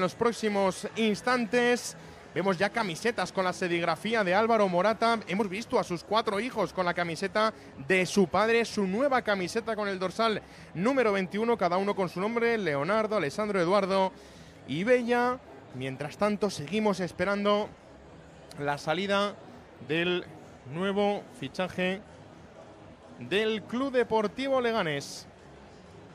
en los próximos instantes. Vemos ya camisetas con la serigrafía de Álvaro Morata. Hemos visto a sus 4 hijos con la camiseta de su padre, su nueva camiseta con el dorsal número 21, cada uno con su nombre: Leonardo, Alessandro, Eduardo y Bella. Mientras tanto, seguimos esperando la salida del nuevo fichaje del Club Deportivo Leganés.